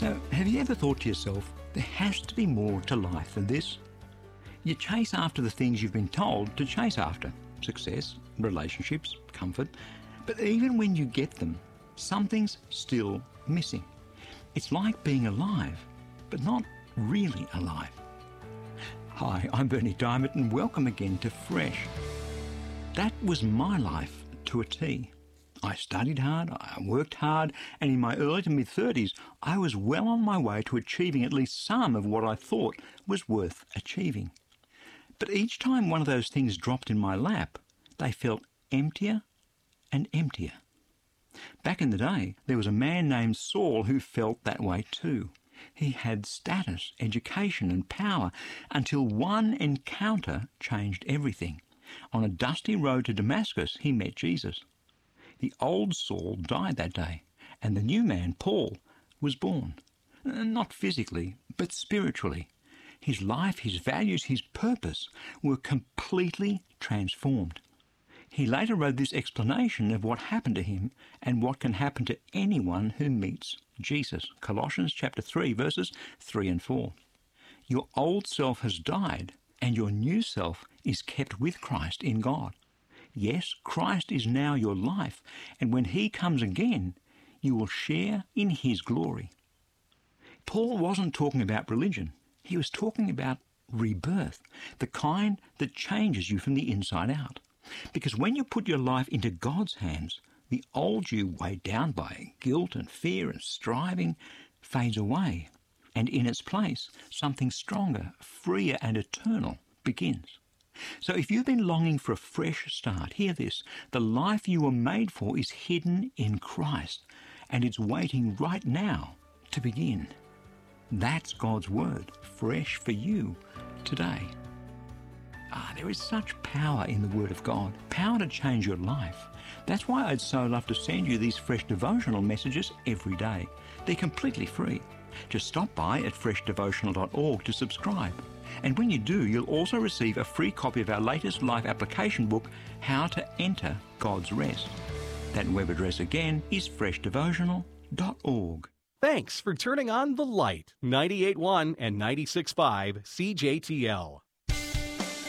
So, have you ever thought to yourself, there has to be more to life than this? You chase after the things you've been told to chase after. Success, relationships, comfort. But even when you get them, something's still missing. It's like being alive, but not really alive. Hi, I'm Berni Dymet and welcome again to Fresh. That was my life to a T. I studied hard, I worked hard, and in my early to mid-30s, I was well on my way to achieving at least some of what I thought was worth achieving. But each time one of those things dropped in my lap, they felt emptier and emptier. Back in the day, there was a man named Saul who felt that way too. He had status, education and power until one encounter changed everything. On a dusty road to Damascus, he met Jesus. The old Saul died that day, and the new man, Paul, was born. Not physically, but spiritually. His life, his values, his purpose were completely transformed. He later wrote this explanation of what happened to him and what can happen to anyone who meets Jesus. Colossians chapter 3, verses 3 and 4. Your old self has died, and your new self is kept with Christ in God. Yes, Christ is now your life, and when he comes again, you will share in his glory. Paul wasn't talking about religion. He was talking about rebirth, the kind that changes you from the inside out. Because when you put your life into God's hands, the old you, weighed down by guilt and fear and striving, fades away, and in its place, something stronger, freer and eternal begins. So if you've been longing for a fresh start, hear this. The life you were made for is hidden in Christ, and it's waiting right now to begin. That's God's word, fresh for you today. There is such power in the Word of God, power to change your life. That's why I'd so love to send you these fresh devotional messages every day. They're completely free. Just stop by at freshdevotional.org to subscribe. And when you do, you'll also receive a free copy of our latest life application book, How to Enter God's Rest. That web address again is freshdevotional.org. Thanks for turning on The Light, 98.1 and 96.5 CJTL.